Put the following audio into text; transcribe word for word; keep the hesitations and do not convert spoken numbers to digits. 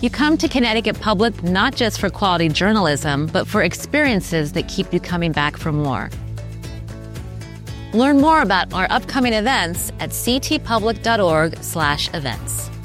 You come to Connecticut Public not just for quality journalism, but for experiences that keep you coming back for more. Learn more about our upcoming events at ctpublic.org slash events.